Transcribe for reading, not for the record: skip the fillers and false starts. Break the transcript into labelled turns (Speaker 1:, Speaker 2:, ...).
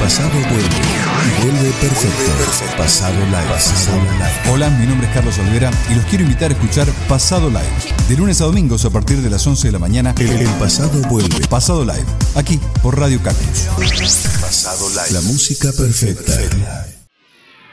Speaker 1: pasado vuelve. Y vuelve perfecto. Pasado Live.
Speaker 2: Hola, mi nombre es Carlos Olvera y los quiero invitar a escuchar Pasado Live. De lunes a domingos a partir de las 11 de la mañana.
Speaker 1: El pasado vuelve.
Speaker 2: Pasado Live, aquí por Radio Cactus.
Speaker 1: Pasado Live. La música perfecta.